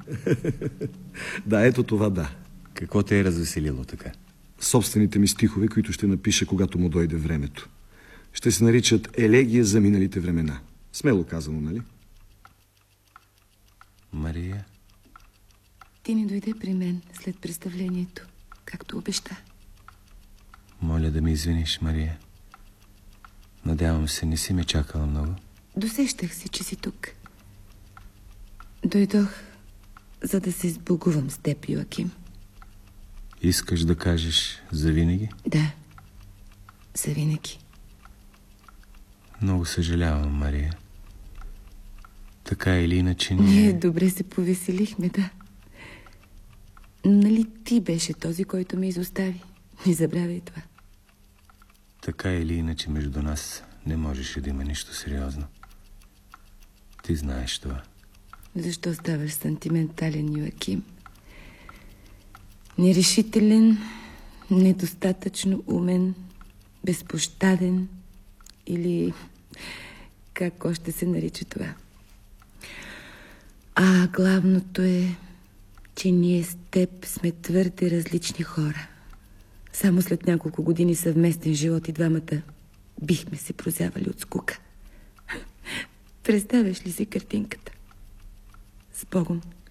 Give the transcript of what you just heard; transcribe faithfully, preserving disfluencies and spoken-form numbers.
Да, ето това да. Какво те е развеселило така? Собствените ми стихове, които ще напиша, когато му дойде времето. Ще се наричат елегия за миналите времена. Смело казано, нали? Мария? Ти не дойде при мен след представлението, както обеща. Моля да ми извиниш, Мария. Надявам се, не си ме чакала много. Досещах се, че си тук. Дойдох, за да се сбогувам с теб, Йоаким. Искаш да кажеш завинаги? Да, завинаги. Много съжалявам, Мария. Така или иначе ние... Ние добре се повеселихме, да. Нали ти беше този, който ме изостави? Не забравяй това. Така или иначе между нас не можеше да има нищо сериозно. Ти знаеш това. Защо ставаш сантиментален, Йоаким? Нерешителен, недостатъчно умен, безпощаден или как още се нарича това. А главното е, че ние с теб сме твърде различни хора. Само след няколко години съвместен живот и двамата бихме се прозявали от скука. Представяш ли си картинката? С Богом!